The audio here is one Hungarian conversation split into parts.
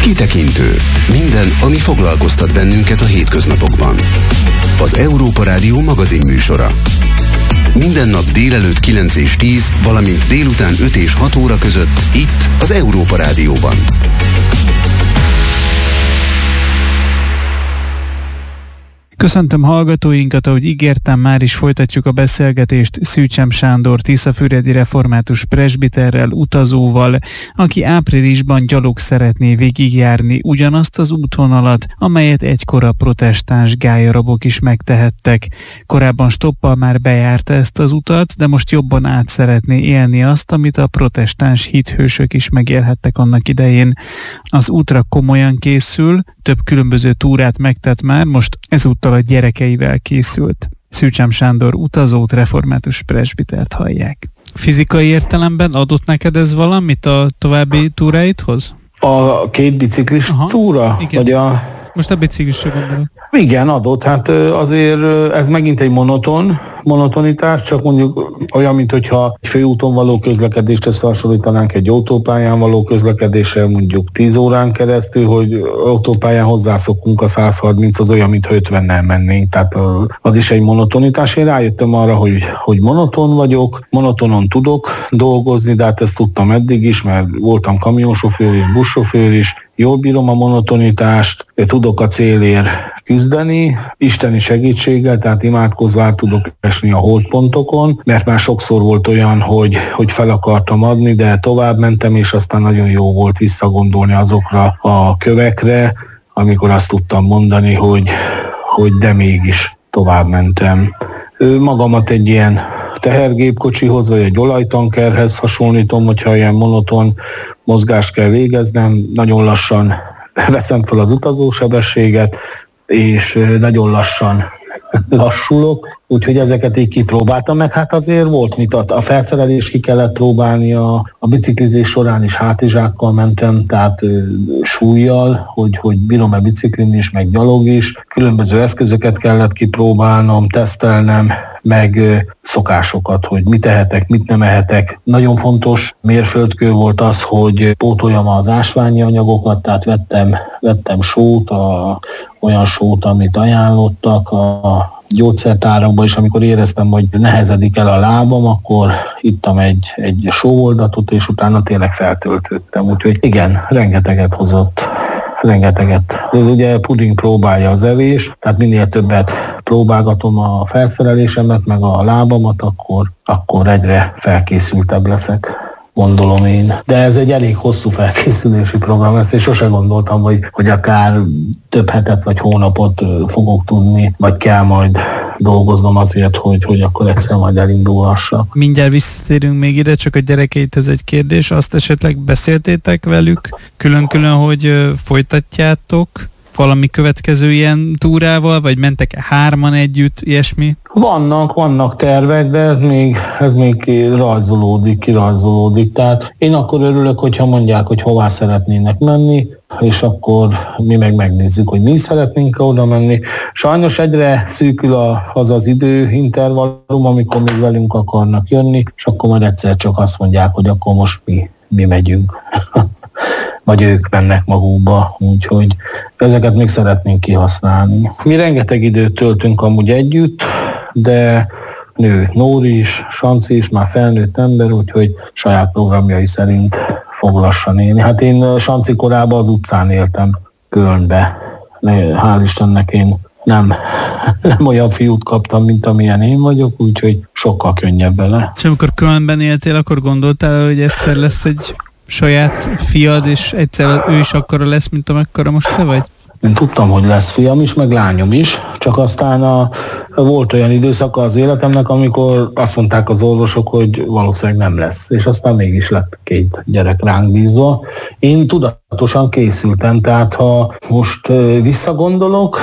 Kitekintő. Minden, ami foglalkoztat bennünket a hétköznapokban. Az Európa Rádió magazinműsora. Minden nap délelőtt 9 és 10, valamint délután 5 és 6 óra között itt az Európa Rádióban. Köszöntöm hallgatóinkat, ahogy ígértem, már is folytatjuk a beszélgetést Szűcsem Sándor tiszafüredi református presbiterrel, utazóval, aki áprilisban gyalog szeretné végigjárni ugyanazt az útvonalat, amelyet egykor a protestáns gállyarabok is megtehettek. Korábban stoppal már bejárta ezt az utat, de most jobban át szeretné élni azt, amit a protestáns hithősök is megélhettek annak idején. Az útra komolyan készül, több különböző túrát megtett már, most ezúttal a gyerekeivel készült. Szűcsem Sándor utazót, református presbitert hallják. Fizikai értelemben adott neked ez valamit a további túráidhoz? A két biciklis túra? Igen. Vagy most a biciklisre gondolok. Igen, adott. Hát azért ez megint egy monotonitás, csak mondjuk olyan, mint hogyha egy főúton való közlekedést összehasonlítanánk egy autópályán való közlekedéssel mondjuk 10 órán keresztül, hogy autópályán hozzászokunk a 130, az olyan, mintha 50-nel mennénk. Tehát az is egy monotonitás. Én rájöttem arra, hogy monoton vagyok, monotonon tudok dolgozni, de hát ezt tudtam eddig is, mert voltam kamionsofőr és buszsofőr is. Jól bírom a monotonitást, tudok a célért küzdeni, isteni segítséggel, tehát imádkozva tudok esni a holdpontokon, mert már sokszor volt olyan, hogy fel akartam adni, de tovább mentem, és aztán nagyon jó volt visszagondolni azokra a kövekre, amikor azt tudtam mondani, hogy de mégis tovább mentem. Magamat egy ilyen tehergépkocsihoz, vagy egy olajtankerhez hasonlítom, hogyha ilyen monoton mozgást kell végeznem, nagyon lassan veszem fel az utazósebességet, és nagyon lassan lassulok, úgyhogy ezeket így kipróbáltam, meg hát azért volt mit a felszerelést ki kellett próbálni, a biciklizés során is hátizsákkal mentem, tehát súlyjal, hogy bírom-e biciklin is, meg gyalog is, különböző eszközöket kellett kipróbálnom, tesztelnem, meg szokásokat, hogy mit ehetek, mit nem ehetek. Nagyon fontos mérföldkő volt az, hogy pótoljam az ásványi anyagokat, tehát vettem sót, olyan sót, amit ajánlottak a gyógyszertárakban, és amikor éreztem, hogy nehezedik el a lábam, akkor ittam egy sóoldatot, és utána tényleg feltöltöttem. Úgyhogy igen, rengeteget hozott. Rengeteget. Ugye puding próbálja az evés, tehát minél többet próbálgatom a felszerelésemet, meg a lábamat, akkor egyre felkészültebb leszek, gondolom én. De ez egy elég hosszú felkészülési program lesz, és sose gondoltam, hogy akár több hetet vagy hónapot fogok tudni, vagy kell majd dolgoznom azért, hogy akkor egyszer majd elindulhassak. Mindjárt visszatérünk még ide, csak a gyerekeithez egy kérdés. Azt esetleg beszéltétek velük külön-külön, hogy folytatjátok valami következő ilyen túrával, vagy mentek hárman együtt, ilyesmi? Vannak tervek, de ez még kirajzolódik. Tehát én akkor örülök, hogyha mondják, hogy hová szeretnének menni, és akkor mi megnézzük, hogy mi szeretnénk oda menni. Sajnos egyre szűkül az időintervallum, amikor még velünk akarnak jönni, és akkor majd egyszer csak azt mondják, hogy akkor most mi megyünk. Vagy ők mennek magukba, úgyhogy ezeket még szeretnénk kihasználni. Mi rengeteg időt töltünk amúgy együtt, de Nóri is, Sanci is már felnőtt ember, úgyhogy saját programjai szerint fog lassan élni. Hát én Sanci korában az utcán éltem, Kölnbe. Hál' Istennek én nem olyan fiút kaptam, mint amilyen én vagyok, úgyhogy sokkal könnyebb vele. És amikor Kölnben éltél, akkor gondoltál, hogy egyszer lesz egy saját fiad, és egyszer ő is akkora lesz, mint amekkora most te vagy? Én tudtam, hogy lesz fiam is, meg lányom is, csak aztán volt olyan időszaka az életemnek, amikor azt mondták az orvosok, hogy valószínűleg nem lesz, és aztán mégis lett 2 gyerek ránk bízva. Én tudatosan készültem, tehát ha most visszagondolok,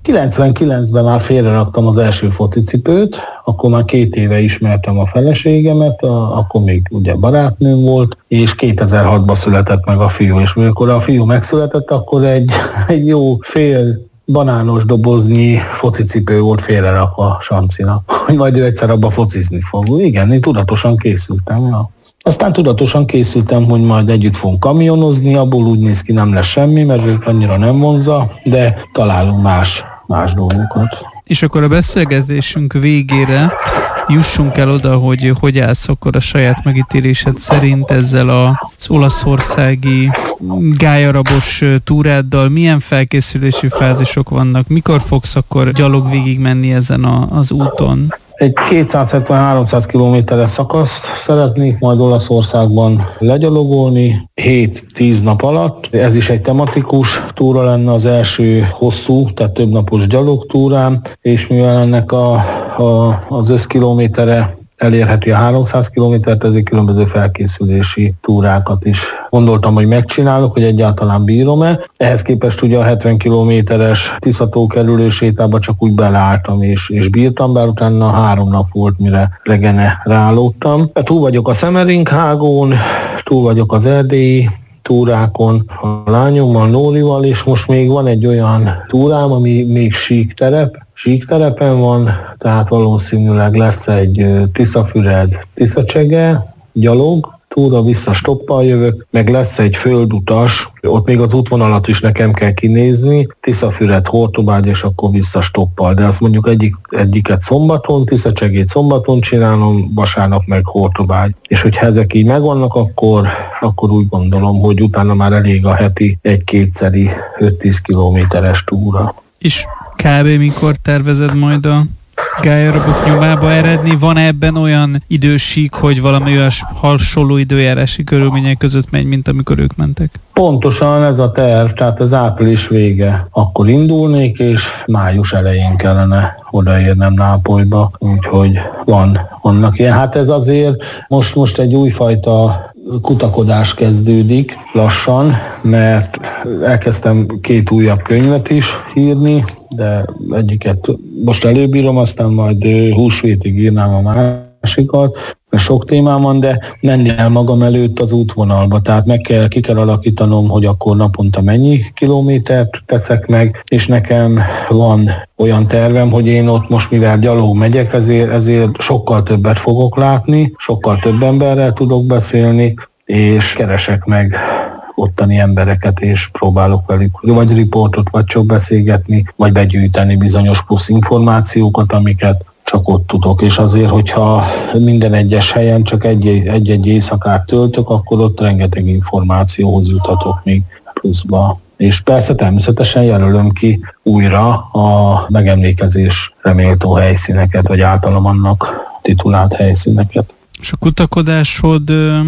99-ben már félreraktam az első focicipőt, akkor már 2 éve ismertem a feleségemet, akkor még ugye barátnőm volt, és 2006-ban született meg a fiú, és amikor a fiú megszületett, akkor egy jó fél banános doboznyi focicipő volt félrerakva Sancinak, hogy majd ő egyszer abba focizni fog. Igen, én tudatosan készültem. Ja. Aztán tudatosan készültem, hogy majd együtt fogunk kamionozni, abból úgy néz ki, nem lesz semmi, mert ők annyira nem vonza, de találunk más dolgokat. És akkor a beszélgetésünk végére jussunk el oda, hogy állsz akkor a saját megítélésed szerint ezzel az olaszországi gályarabos túráddal, milyen felkészülési fázisok vannak, mikor fogsz akkor gyalog végig menni ezen az úton? Egy 270-300 kilométeres szakaszt szeretnék majd Olaszországban legyalogolni 7-10 nap alatt. Ez is egy tematikus túra lenne, az első hosszú, tehát több napos gyalogtúrám, és mivel ennek az összkilométere elérheti a 300 kilométert, ezért különböző felkészülési túrákat is gondoltam, hogy megcsinálok, hogy egyáltalán bírom-e. Ehhez képest ugye a 70 kilométeres Tisza-tó kerülő sétába csak úgy beleálltam és bírtam, bár utána 3 nap volt, mire regenerálódtam. Túl vagyok a Semmerinkhágón, túl vagyok az erdélyi túrákon, a lányommal, Nórival, és most még van egy olyan túrám, ami még síkterepen van, tehát valószínűleg lesz egy Tiszafüred, Tiszacsege, gyalog, túra vissza stoppal jövök, meg lesz egy földutas, ott még az útvonalat is nekem kell kinézni, Tiszafüred, Hortobágy, és akkor vissza stoppal, de azt mondjuk egyiket szombaton, Tiszacsegét szombaton csinálom, vasárnap meg Hortobágy. És hogyha ezek így megvannak, akkor úgy gondolom, hogy utána már elég a heti 1-2-szeri 5-10 kilométeres túra. És kb. Mikor tervezed majd a gályarabok nyomába eredni? Van ebben olyan idősík, hogy valami olyas hasonló időjárási körülmények között megy, mint amikor ők mentek? Pontosan ez a terv, tehát az április vége. Akkor indulnék, és május elején kellene odaérnem Nápolyba, úgyhogy vannak ilyen. Hát ez azért most egy újfajta kutakodás kezdődik lassan, mert elkezdtem 2 újabb könyvet is írni, de egyiket most előbírom, aztán majd húsvétig írnám a másikat, mert sok témám van, de menni el magam előtt az útvonalba, tehát ki kell alakítanom, hogy akkor naponta mennyi kilométert teszek meg, és nekem van olyan tervem, hogy én ott most, mivel gyalog megyek, ezért sokkal többet fogok látni, sokkal több emberrel tudok beszélni, és keresek meg ottani embereket, és próbálok velük vagy riportot, vagy csak beszélgetni, vagy begyűjteni bizonyos plusz információkat, amiket csak ott tudok. És azért, hogyha minden egyes helyen csak egy-egy éjszakát töltök, akkor ott rengeteg információhoz juthatok még pluszba. És persze természetesen jelölöm ki újra a megemlékezésre méltó helyszíneket, vagy általam annak titulált helyszíneket. És a kutakodásod,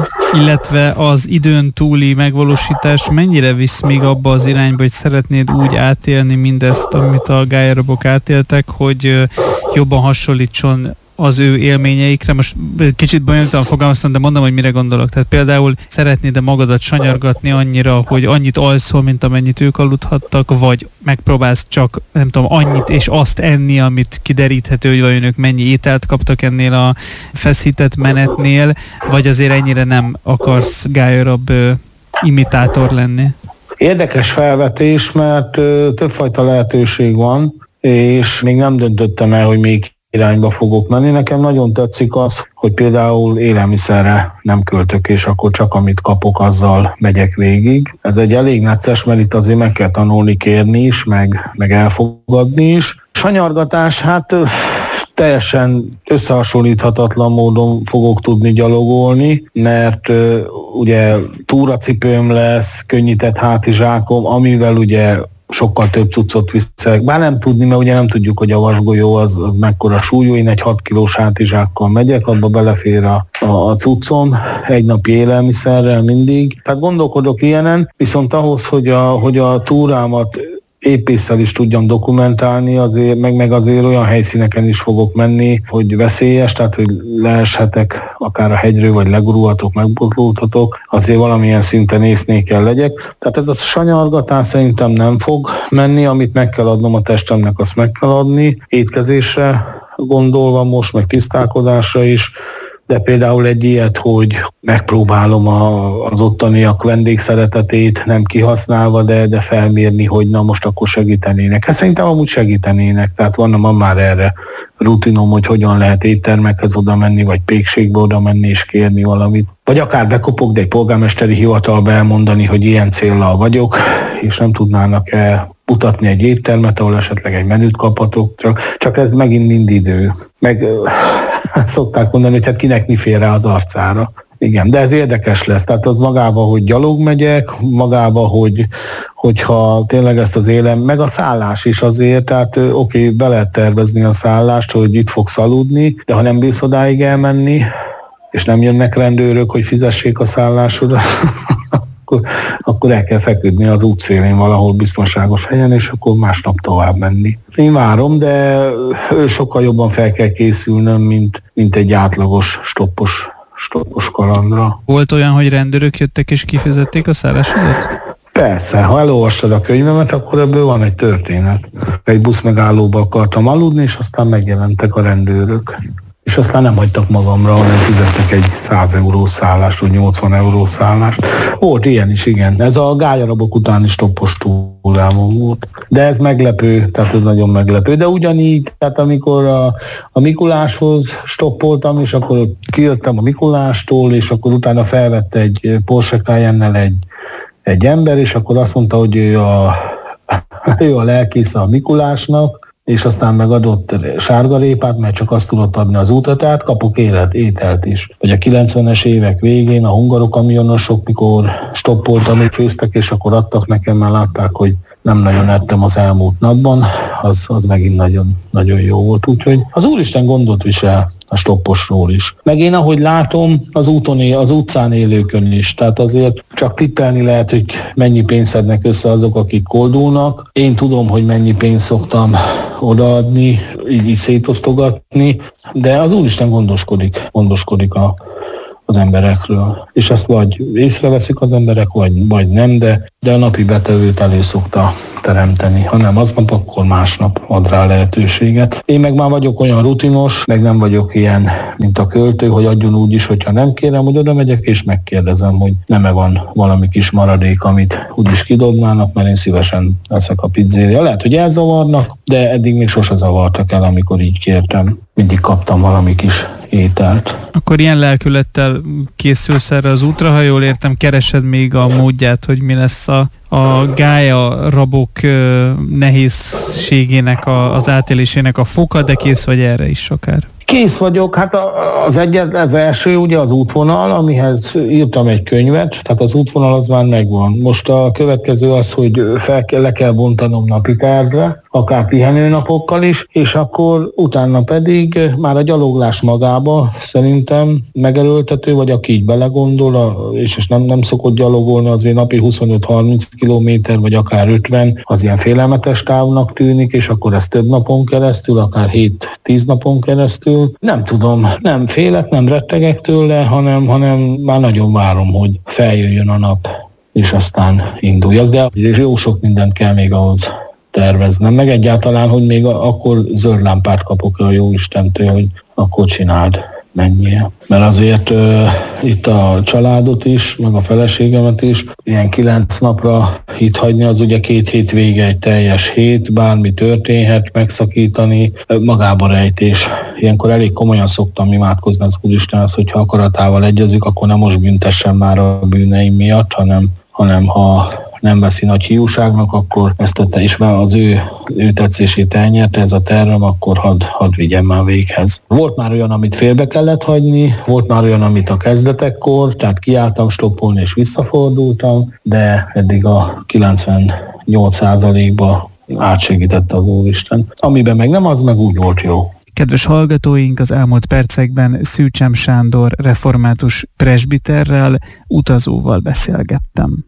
illetve az időn túli megvalósítás mennyire visz még abba az irányba, hogy szeretnéd úgy átélni mindezt, amit a gályarabok átéltek, hogy jobban hasonlítson az ő élményeikre? Most kicsit bonyolultan fogalmaztam, de mondom, hogy mire gondolok. Tehát például szeretnéd-e magadat sanyargatni annyira, hogy annyit alszol, mint amennyit ők aludhattak, vagy megpróbálsz csak, nem tudom, annyit és azt enni, amit kideríthető, hogy vajon ők mennyi ételt kaptak ennél a feszített menetnél, vagy azért ennyire nem akarsz gályarab imitátor lenni? Érdekes felvetés, mert többfajta lehetőség van, és még nem döntöttem el, hogy még irányba fogok menni. Nekem nagyon tetszik az, hogy például élelmiszerre nem költök, és akkor csak amit kapok, azzal megyek végig. Ez egy elég necces, mert itt azért meg kell tanulni kérni is, meg elfogadni is. Sanyargatás, hát teljesen összehasonlíthatatlan módon fogok tudni gyalogolni, mert ugye túracipőm lesz, könnyített hátizsákom, amivel ugye sokkal több cuccot viszek. Bár nem tudni, mert ugye nem tudjuk, hogy a vasgolyó az mekkora súlyú. Én egy 6 kilós hátizsákkal megyek, abba belefér a cuccom, egy napi élelmiszerrel mindig. Tehát gondolkodok ilyenen, viszont ahhoz, hogy a túrámat épésszel is tudjam dokumentálni, azért, meg azért olyan helyszíneken is fogok menni, hogy veszélyes, tehát hogy leeshetek akár a hegyről, vagy legurulhatok, megbotlódhatok, azért valamilyen szinten észnél kell legyek. Tehát ez a sanyargatás szerintem nem fog menni, amit meg kell adnom a testemnek, azt meg kell adni. Étkezésre gondolva most, meg tisztálkodásra is, de például egy ilyet, hogy megpróbálom az ottaniak vendégszeretetét nem kihasználva, de felmérni, hogy na most akkor segítenének. Hát szerintem amúgy segítenének, tehát van már erre rutinom, hogy hogyan lehet éttermekhez oda menni, vagy pékségbe oda menni és kérni valamit. Vagy akár bekopog, de egy polgármesteri hivatalba elmondani, hogy ilyen céllal vagyok, és nem tudnának-e mutatni egy éttermet, ahol esetleg egy menüt kaphatok, csak ez megint mind idő. Meg szokták mondani, hogy hát kinek mi fér rá az arcára. Igen, de ez érdekes lesz. Tehát az magába, hogy gyalog megyek, magába, hogyha tényleg ezt az élem, meg a szállás is azért, tehát oké, be lehet tervezni a szállást, hogy itt fogsz aludni, de ha nem bírsz odáig elmenni, és nem jönnek rendőrök, hogy fizessék a szállásodat, akkor el kell feküdni az útszélén valahol biztonságos helyen, és akkor másnap tovább menni. Én várom, de sokkal jobban fel kell készülnöm, mint egy átlagos stoppos kalandra. Volt olyan, hogy rendőrök jöttek és kifizették a szállásodat? Persze, ha elolvastad a könyvemet, akkor ebből van egy történet. Egy buszmegállóba akartam aludni, és aztán megjelentek a rendőrök. És aztán nem hagytak magamra, hanem fizettek egy 100 eurós szállást, vagy 80 eurós szállást. Volt ilyen is, igen. Ez a gályarabok utáni stoppos túlálmom volt. De ez meglepő, tehát ez nagyon meglepő. De ugyanígy, tehát amikor a Mikuláshoz stoppoltam, és akkor kijöttem a Mikulástól, és akkor utána felvette egy Porsche Cayenne-nel egy ember, és akkor azt mondta, hogy ő a lelkésze a Mikulásnak, és aztán megadott sárgarépát, mert csak azt tudott adni az utatát, kapok ételt is. Vagy a 90-es évek végén a hungarokamionosok, mikor stoppoltam, főztek, és akkor adtak nekem, mert látták, hogy nem nagyon ettem az elmúlt napban, az megint nagyon, nagyon jó volt. Úgyhogy az Úristen gondot visel a stopposról is. Meg én, ahogy látom, az utcán élőkön is. Tehát azért csak tippelni lehet, hogy mennyi pénzt szednek össze azok, akik koldulnak. Én tudom, hogy mennyi pénzt szoktam odaadni, így szétosztogatni, de az Úristen gondoskodik az emberekről. És ezt vagy észreveszik az emberek, vagy nem, de a napi betevőt elő szokta teremteni. Ha nem aznap, akkor másnap ad rá lehetőséget. Én meg már vagyok olyan rutinos, meg nem vagyok ilyen, mint a költő, hogy adjon úgy is, hogyha nem kérem, hogy oda megyek, és megkérdezem, hogy nem-e van valami kis maradék, amit úgyis kidobnának, mert én szívesen eszek a pizzéria. Lehet, hogy elzavarnak, de eddig még sose zavartak el, amikor így kértem. Mindig kaptam valami kis ételt. Akkor ilyen lelkülettel készülsz erre az útra, ha jól értem, keresed még a módját, hogy mi lesz a gályarabok nehézségének, az átélésének a foka, de kész vagy erre is akár? Kész vagyok, hát az első ugye az útvonal, amihez írtam egy könyvet, tehát az útvonal az már megvan. Most a következő az, hogy le kell bontanom napi tervre, akár pihenőnapokkal is, és akkor utána pedig már a gyaloglás magába szerintem megerőltető, vagy aki így belegondol, és nem szokott gyalogolni, azért napi 25-30 kilométer, vagy akár 50, az ilyen félelmetes távnak tűnik, és akkor ez több napon keresztül, akár 7-10 napon keresztül. Nem tudom, nem félek, nem rettegek tőle, hanem már nagyon várom, hogy feljöjjön a nap, és aztán induljak, de jó sok mindent kell még ahhoz terveznem, meg egyáltalán, hogy még akkor zöld lámpát kapok a Jóistentől, hogy akkor csináld, menjél. Mert azért itt a családot is, meg a feleségemet is, ilyen 9 napra itt hagyni, az ugye 2 hét vége, egy teljes hét, bármi történhet, megszakítani, magába rejtés. Ilyenkor elég komolyan szoktam imádkozni az Úristenhez, hogyha akaratával egyezik, akkor nem most büntessen már a bűneim miatt, hanem ha nem veszi nagy hiúságnak, akkor ezt tette, és az ő tetszését elnyerte ez a tervem, akkor hadd vigyem már véghez. Volt már olyan, amit félbe kellett hagyni, volt már olyan, amit a kezdetekkor, tehát kiálltam stoppolni és visszafordultam, de eddig a 98%-ba átsegítette az Úristen. Amiben meg nem, az meg úgy volt jó. Kedves hallgatóink, az elmúlt percekben Szűcsem Sándor református presbiterrel, utazóval beszélgettem.